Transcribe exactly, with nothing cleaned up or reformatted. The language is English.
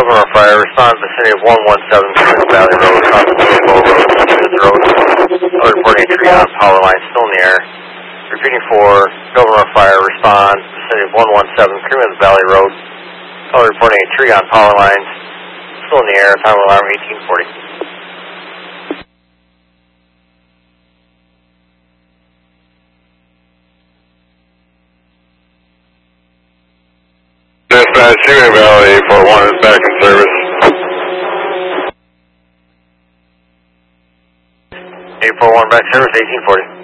Governor Fire, respond to the vicinity of one one seven Smith Valley Road, south of Louisville Road, Smith Road. Other reporting a tree on power line still in the air. Repeating for Governor Fire, respond to the vicinity of one one seven Cream Valley Road. Other reporting a tree on power lines still in the air. Time alarm eighteen forty. Dispatch, Cream Valley eight four one is back in service. eight four one back service, eighteen forty.